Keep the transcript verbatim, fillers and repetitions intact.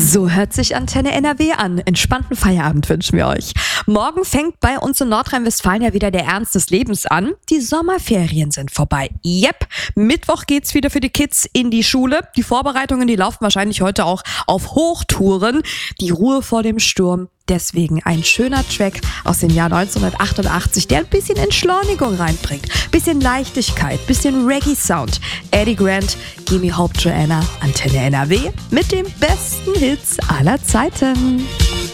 So hört sich Antenne N R W an. Entspannten Feierabend wünschen wir euch. Morgen fängt bei uns in Nordrhein-Westfalen ja wieder der Ernst des Lebens an. Die Sommerferien sind vorbei. Yep, Mittwoch geht's wieder für die Kids in die Schule. Die Vorbereitungen, die laufen wahrscheinlich heute auch auf Hochtouren. Die Ruhe vor dem Sturm. Deswegen ein schöner Track aus dem Jahr neunzehnhundertachtundachtzig, der ein bisschen Entschleunigung reinbringt. Bisschen Leichtigkeit, bisschen Reggae-Sound. Eddie Grant, Gimme Hope Joanna, Antenne N R W mit den besten Hits aller Zeiten.